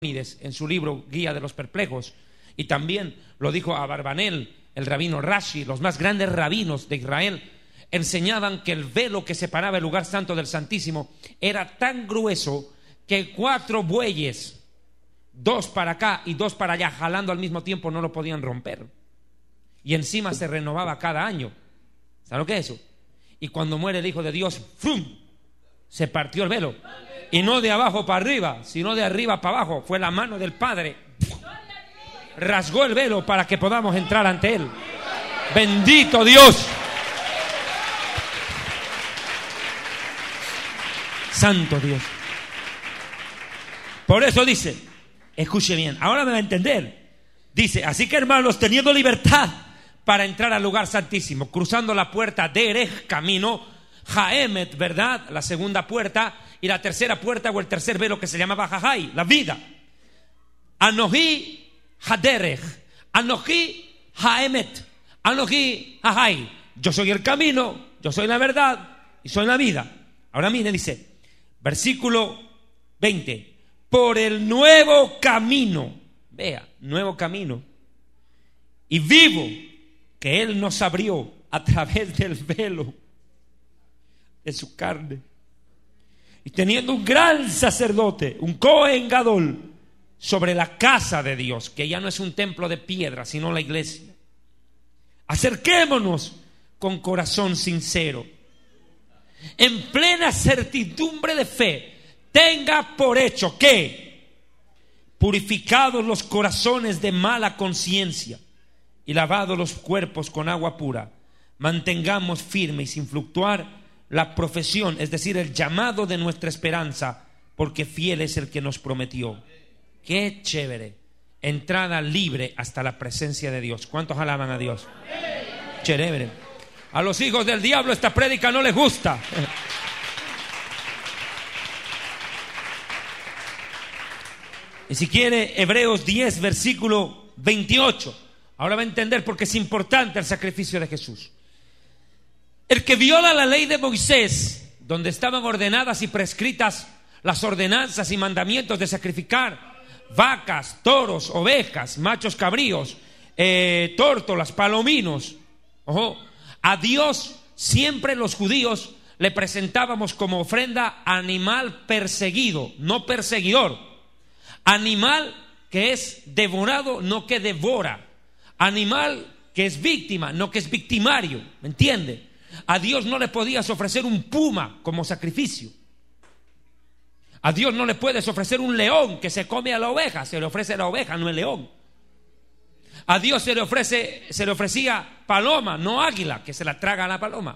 en su libro Guía de los Perplejos, y también lo dijo a Barbanel, el rabino Rashi. Los más grandes rabinos de Israel enseñaban que el velo que separaba el lugar santo del Santísimo era tan grueso que 4 bueyes, 2 para acá y 2 para allá, jalando al mismo tiempo, no lo podían romper. Y encima se renovaba cada año. ¿Saben lo que es eso? Y cuando muere el Hijo de Dios, ¡fum!, se partió el velo. Y no de abajo para arriba, sino de arriba para abajo. Fue la mano del Padre, rasgó el velo para que podamos entrar ante Él. Bendito Dios. Santo Dios. Por eso dice, escuche bien, ahora me va a entender. Dice, así que hermanos, teniendo libertad para entrar al lugar santísimo, cruzando la puerta Derech, camino, Haemet, verdad, la segunda puerta, y la tercera puerta o el tercer velo que se llamaba Hahai, la vida. Anohi Haderech, Anohi Haemet, Anohi Hahai. Yo soy el camino, yo soy la verdad y soy la vida. Ahora mire, dice, versículo 20, por el nuevo camino, vea, nuevo camino, y vivo, que Él nos abrió a través del velo de su carne. Y teniendo un gran sacerdote, un Cohen Gadol, sobre la casa de Dios, que ya no es un templo de piedra, sino la iglesia. Acerquémonos con corazón sincero, en plena certidumbre de fe, tenga por hecho que, purificados los corazones de mala conciencia y lavados los cuerpos con agua pura, mantengamos firme y sin fluctuar la profesión, es decir, el llamado de nuestra esperanza, porque fiel es el que nos prometió. Qué chévere, entrada libre hasta la presencia de Dios. ¿Cuántos alaban a Dios? Chévere. A los hijos del diablo esta prédica no les gusta. Y si quiere, Hebreos 10, versículo 28. Ahora va a entender por qué es importante el sacrificio de Jesús. El que viola la ley de Moisés, donde estaban ordenadas y prescritas las ordenanzas y mandamientos de sacrificar vacas, toros, ovejas, machos cabríos, tórtolas, palominos. Ojo, a Dios siempre los judíos le presentábamos como ofrenda animal perseguido, no perseguidor. Animal que es devorado, no que devora. Animal que es víctima, no que es victimario. ¿Me entiende? A Dios no le podías ofrecer un puma como sacrificio. A Dios no le puedes ofrecer un león que se come a la oveja. Se le ofrece la oveja, no el león. A Dios se le ofrecía paloma, no águila, que se la traga a la paloma.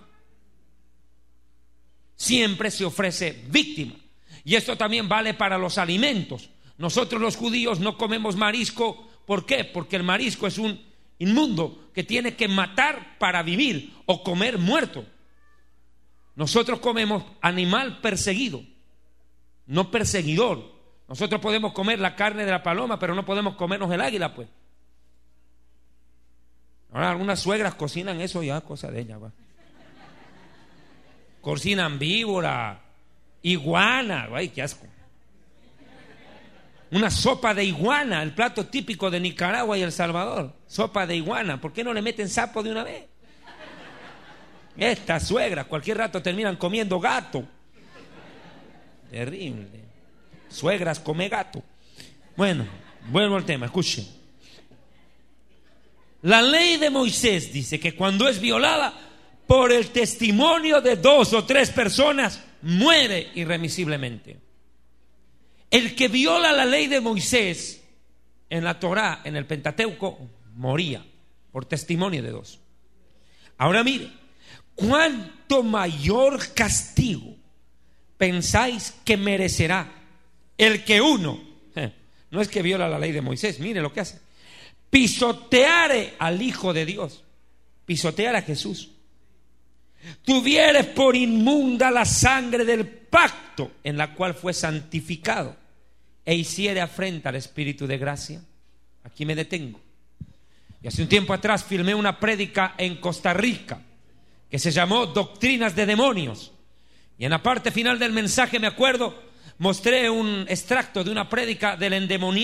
Siempre se ofrece víctima. Y esto también vale para los alimentos. Nosotros los judíos no comemos marisco. ¿Por qué? Porque el marisco es un inmundo que tiene que matar para vivir o comer muerto. Nosotros comemos animal perseguido, no perseguidor. Nosotros podemos comer la carne de la paloma, pero no podemos comernos el águila, pues. Ahora algunas suegras cocinan eso, ya cosa de ellas, cocinan víbora, iguana, ay, qué asco. Una sopa de iguana, el plato típico de Nicaragua y El Salvador. Sopa de iguana. ¿Por qué no le meten sapo de una vez? Estas suegras cualquier rato terminan comiendo gato. Terrible. Suegras come gato. Bueno, vuelvo al tema, escuchen. La ley de Moisés dice que cuando es violada por el testimonio de 2 o 3 personas, muere irremisiblemente. El que viola la ley de Moisés en la Torá, en el Pentateuco, moría por testimonio de 2. Ahora mire, ¿cuánto mayor castigo pensáis que merecerá el que uno, no es que viola la ley de Moisés, mire lo que hace, pisoteare al Hijo de Dios, pisotear a Jesús, tuvieres por inmunda la sangre del pacto en la cual fue santificado e hiciere afrenta al Espíritu de gracia? Aquí me detengo. Y hace un tiempo atrás filmé una prédica en Costa Rica que se llamó Doctrinas de Demonios, y en la parte final del mensaje me acuerdo mostré un extracto de una prédica del endemoniado